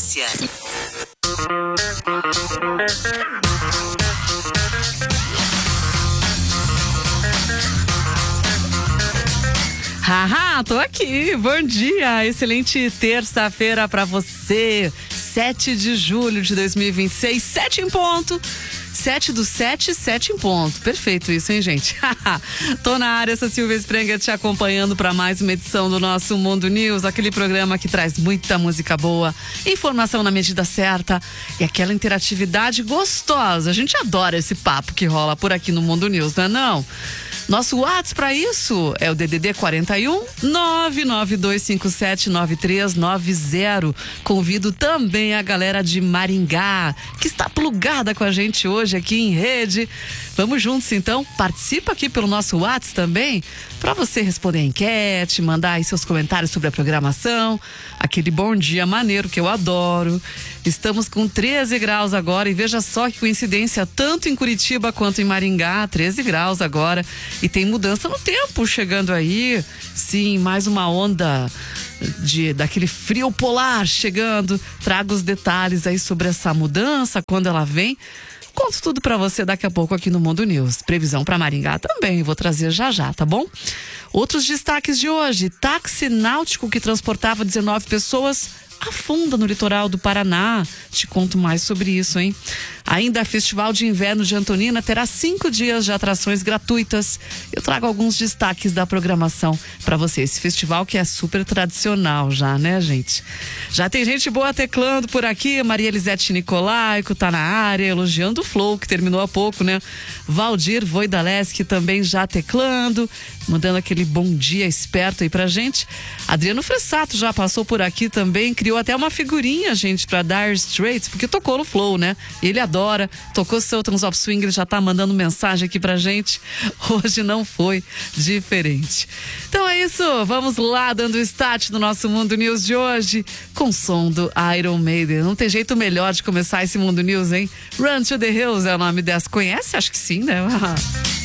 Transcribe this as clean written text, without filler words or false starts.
Notícia. Haha, tô aqui. Bom dia. Excelente terça-feira pra você. 7 de julho de 2026, 7 em ponto. 7/7, 7 em ponto. Perfeito isso, hein, gente? Tô na área, essa Silvia Sprenger te acompanhando para mais uma edição do nosso Mundo News, aquele programa que traz muita música boa, informação na medida certa e aquela interatividade gostosa. A gente adora esse papo que rola por aqui no Mundo News, não é não? Nosso WhatsApp para isso é o DDD 41 992579390. Convido também a galera de Maringá, que está plugada com a gente hoje aqui em rede. Vamos juntos então, participa aqui pelo nosso WhatsApp também, para você responder a enquete, mandar aí seus comentários sobre a programação, aquele bom dia maneiro que eu adoro. Estamos com 13 graus agora e veja só que coincidência, tanto em Curitiba quanto em Maringá, 13 graus agora. E tem mudança no tempo chegando aí. Sim, mais uma onda daquele frio polar chegando. Trago os detalhes aí sobre essa mudança, quando ela vem. Conto tudo pra você daqui a pouco aqui no Mundo News. Previsão pra Maringá também, vou trazer já, tá bom? Outros destaques de hoje: táxi náutico que transportava 19 pessoas afunda no litoral do Paraná. Te conto mais sobre isso, hein? Ainda Festival de Inverno de Antonina terá 5 dias de atrações gratuitas. Eu trago alguns destaques da programação para você. Esse festival que é super tradicional já, né, gente? Já tem gente boa teclando por aqui. Maria Elisete Nicolaico tá na área, elogiando o Flow, que terminou há pouco, né? Valdir Voidaleski também já teclando, mandando aquele bom dia esperto aí pra gente. Adriano Fressato já passou por aqui também, criou até uma figurinha, gente, pra Dire Straits, porque tocou no Flow, né? Ele adora, tocou Sultans of Swing, ele já tá mandando mensagem aqui pra gente. Hoje não foi diferente. Então é isso, vamos lá dando start no nosso Mundo News de hoje, com o som do Iron Maiden. Não tem jeito melhor de começar esse Mundo News, hein? Run to the Hills é o nome dessa. Conhece? Acho que sim, né?